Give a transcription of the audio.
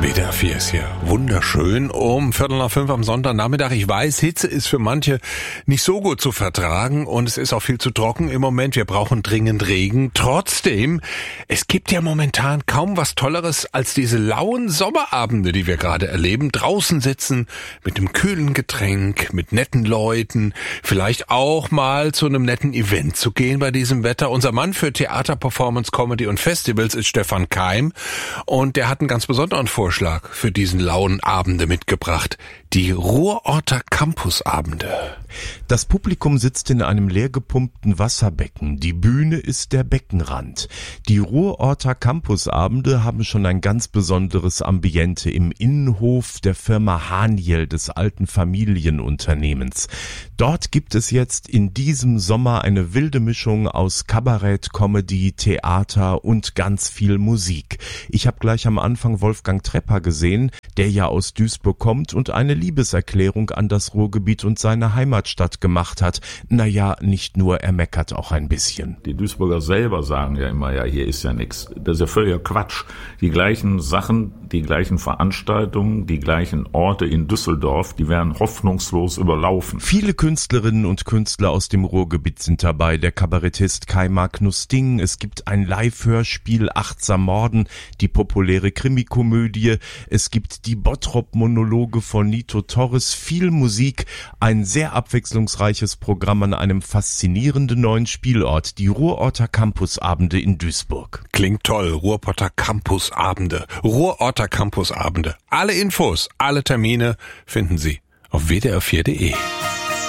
WDR 4 ist hier wunderschön um 4:45 am Sonntagnachmittag. Ich weiß, Hitze ist für manche nicht so gut zu vertragen und es ist auch viel zu trocken im Moment. Wir brauchen dringend Regen. Trotzdem, es gibt ja momentan kaum was Tolleres als diese lauen Sommerabende, die wir gerade erleben. Draußen sitzen mit einem kühlen Getränk, mit netten Leuten, vielleicht auch mal zu einem netten Event zu gehen bei diesem Wetter. Unser Mann für Theater, Performance, Comedy und Festivals ist Stefan Keim und der hat einen ganz besonderen Vorschlag für diesen lauen Abende mitgebracht. Die Ruhrorter Campusabende. Das Publikum sitzt in einem leer gepumpten Wasserbecken. Die Bühne ist der Beckenrand. Die Ruhrorter Campusabende haben schon ein ganz besonderes Ambiente im Innenhof der Firma Haniel, des alten Familienunternehmens. Dort gibt es jetzt in diesem Sommer eine wilde Mischung aus Kabarett, Comedy, Theater und ganz viel Musik. Ich habe gleich am Anfang Wolfgang Trepper gesehen, der ja aus Duisburg kommt und eine Liebeserklärung an das Ruhrgebiet und seine Heimatstadt gemacht hat. Naja, nicht nur, er meckert auch ein bisschen. Die Duisburger selber sagen ja immer, ja, hier ist ja nichts. Das ist ja völliger Quatsch. Die gleichen Sachen, die gleichen Veranstaltungen, die gleichen Orte in Düsseldorf, die werden hoffnungslos überlaufen. Viele Künstlerinnen und Künstler aus dem Ruhrgebiet sind dabei. Der Kabarettist Kai Magnus Ding. Es gibt ein Live-Hörspiel Achtsam Morden, die populäre Krimikomödie. Es gibt die Bottrop-Monologe von Nito Torres, viel Musik, ein sehr abwechslungsreiches Programm an einem faszinierenden neuen Spielort, die Ruhrorter Campusabende in Duisburg. Klingt toll, Ruhrorter Campusabende. Ruhrorter Campusabende. Alle Infos, alle Termine finden Sie auf wdr4.de.